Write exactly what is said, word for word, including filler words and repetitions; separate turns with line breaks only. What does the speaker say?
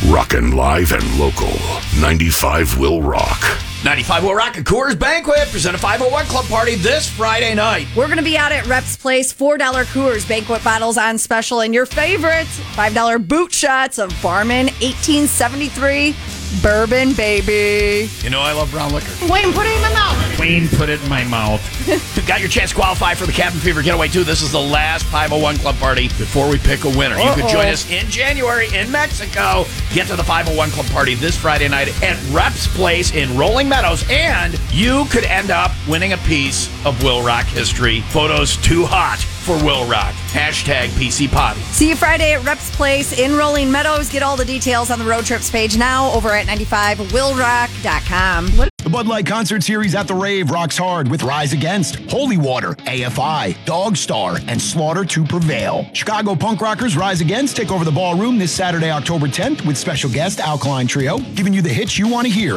Rockin' live and local. ninety-five Will Rock.
ninety-five Will Rock and Coors Banquet present a five oh one Club Party this Friday night.
We're going to be out at Reps Place. four dollar Coors Banquet bottles on special. And your favorites, five dollar boot shots of Barman eighteen seventy-three Bourbon, baby.
You know I love brown liquor.
Wayne, put it in my mouth.
Wayne, put it in my mouth. You've got your chance to qualify for the Cabin Fever Getaway, too. This is the last five oh one Club Party before we pick a winner. Uh-oh. You can join us in January in Mexico. Get to the five oh one Club Party this Friday night at Reps Place in Rolling Meadows. And you could end up winning a piece of Will Rock history. Photos too hot for Will Rock. Hashtag P C Potty.
See you Friday at Reps Place in Rolling Meadows. Get all the details on the road trips page now over at ninety-five will rock dot com.
The Bud Light Concert Series at the Rave rocks hard with Rise Against, Holy Water, A F I, Dog Star, and Slaughter to Prevail. Chicago punk rockers Rise Against take over the ballroom this Saturday, October tenth with special guest Alkaline Trio, giving you the hits you want to hear